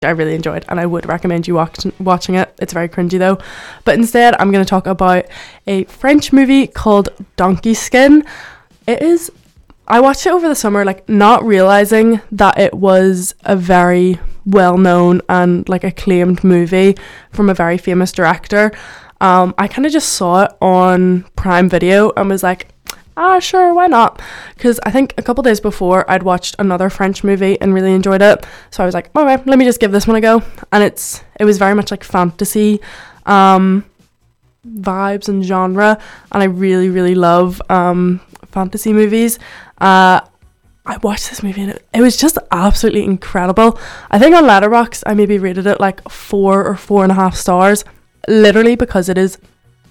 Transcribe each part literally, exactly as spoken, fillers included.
I really enjoyed, and I would recommend you watch, watching it. It's very cringy though. But instead, I'm going to talk about a French movie called Donkey Skin. It is, I watched it over the summer, like not realizing that it was a very well-known and like acclaimed movie from a very famous director. Um, I kind of just saw it on Prime Video and was like, ah, sure, why not? Because I think a couple days before I'd watched another French movie and really enjoyed it, so I was like, okay, let me just give this one a go. And it's it was very much like fantasy um vibes and genre, and I really really love um fantasy movies. uh I watched this movie and it, it was just absolutely incredible. I think on Letterboxd I maybe rated it like four or four and a half stars, literally because it is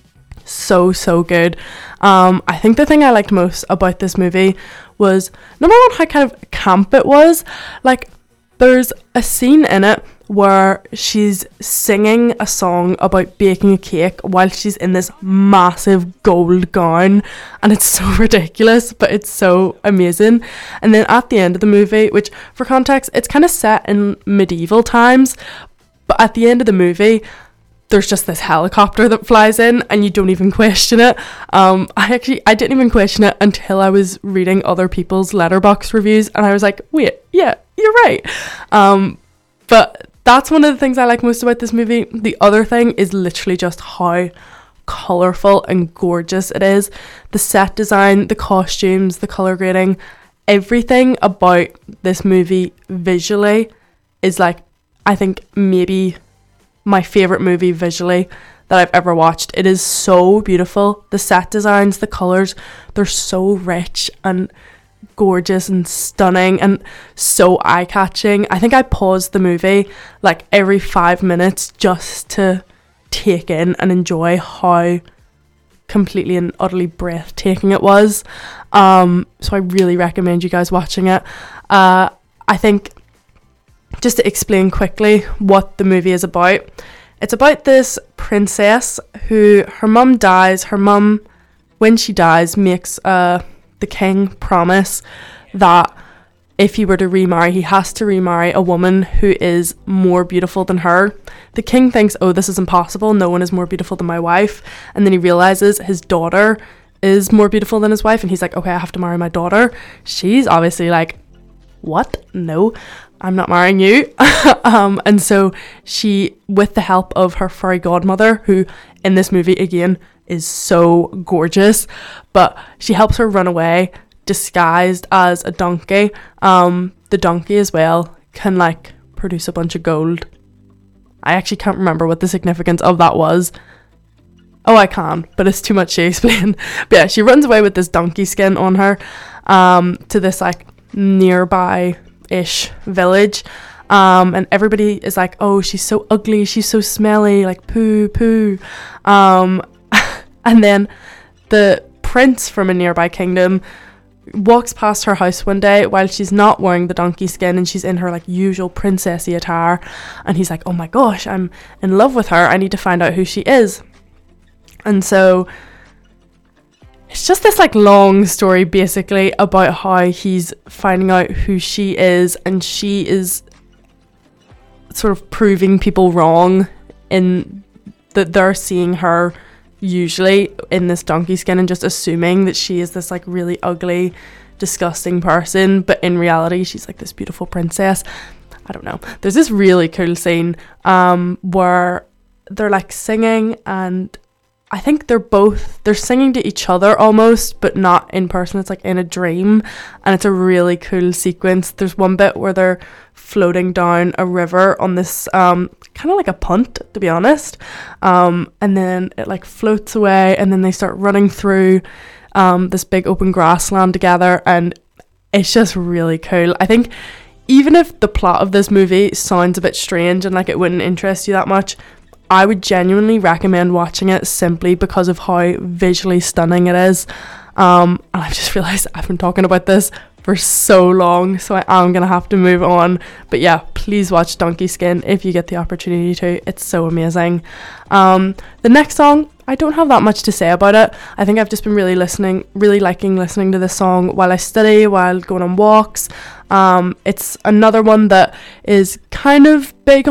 so so good. um I think the thing I liked most about this movie was, number one, how kind of camp it was. Like, there's a scene in it where she's singing a song about baking a cake while she's in this massive gold gown, and it's so ridiculous, but it's so amazing. And then at the end of the movie, which for context, it's kind of set in medieval times, but at the end of the movie there's just this helicopter that flies in and you don't even question it. Um, I actually, I didn't even question it until I was reading other people's Letterboxd reviews, and I was like, wait, yeah, you're right. Um, but that's one of the things I like most about this movie. The other thing is literally just how colourful and gorgeous it is. The set design, the costumes, the colour grading, everything about this movie visually is like, I think maybe my favorite movie visually that I've ever watched. It is so beautiful. The set designs, the colors, they're so rich and gorgeous and stunning and so eye-catching. I think I paused the movie like every five minutes just to take in and enjoy how completely and utterly breathtaking it was. Um, so I really recommend you guys watching it. Uh, I think, just to explain quickly what the movie is about, it's about this princess who, her mum dies. Her mum, when she dies, makes uh, the king promise that if he were to remarry, he has to remarry a woman who is more beautiful than her. The king thinks, oh, this is impossible. No one is more beautiful than my wife. And then he realizes his daughter is more beautiful than his wife. And he's like, okay, I have to marry my daughter. She's obviously like, what? No, I'm not marrying you. um, and so she, with the help of her fairy godmother, who in this movie again is so gorgeous, but she helps her run away disguised as a donkey. Um, the donkey as well can like produce a bunch of gold. I actually can't remember what the significance of that was. Oh, I can, but it's too much to explain. But yeah, she runs away with this donkey skin on her um, to this like nearby-ish village, um, and everybody is like, oh, she's so ugly, she's so smelly, like poo poo. Um, and then the prince from a nearby kingdom walks past her house one day while she's not wearing the donkey skin and she's in her like usual princessy attire, and he's like, oh my gosh, I'm in love with her, I need to find out who she is. And so it's just this like long story basically about how he's finding out who she is, and she is sort of proving people wrong in that they're seeing her usually in this donkey skin and just assuming that she is this like really ugly, disgusting person, but in reality she's like this beautiful princess. I don't know. There's this really cool scene um where they're like singing, and I think they're both, they're singing to each other almost, but not in person. It's like in a dream, and it's a really cool sequence. There's one bit where they're floating down a river on this um kind of like a punt, to be honest, um and then it like floats away, and then they start running through um this big open grassland together, and it's just really cool. I think even if the plot of this movie sounds a bit strange and like it wouldn't interest you that much, I would genuinely recommend watching it simply because of how visually stunning it is. Um, and I've just realised I've been talking about this for so long, so I am going to have to move on. But yeah, please watch Donkey Skin if you get the opportunity to. It's so amazing. Um, the next song, I don't have that much to say about it. I think I've just been really listening, really liking listening to this song while I study, while going on walks. Um, it's another one that is kind of big